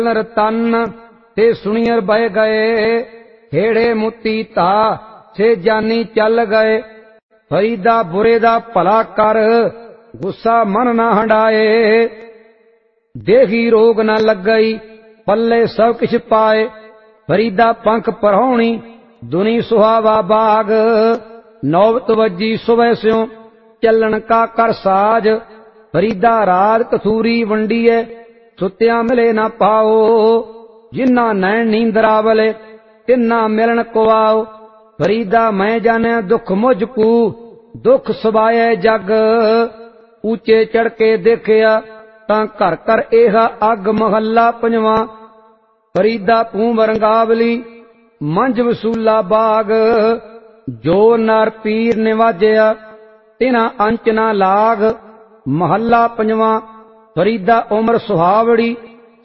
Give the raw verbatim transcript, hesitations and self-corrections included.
रतन ते सुनियर बह गए, हेड़े मोती ता से जानी चल गए। फरीदा बुरे दा भला कर, गुस्सा मन ना हंडाए। देही रोग न लगई, पल्ले सब किछ पाए। फरीदा पंख परहोणी, दुनी सुहावा बाग। नौबत वजी सुबह स्यों, चलन का कर साज। फरीदा रात कसूरी वंडीए, सुत्या मिले ना पाओ। जिन्ना नैन नींदरा वले, तिन्ना मिलन को आओ। फरीदा मैं जाने दुख मुझकू, दुख सुबाए जग। ऊंचे चढ़ के देखिया, तां घर घर एहा अग। महला पंजवा। फरीदा पूं वरंगावली, मंझ वसूला बाग। जो नर पीर निवाजया, तिना अंच ना लाग। महला पंजवा। फरीदा उमर सुहावड़ी,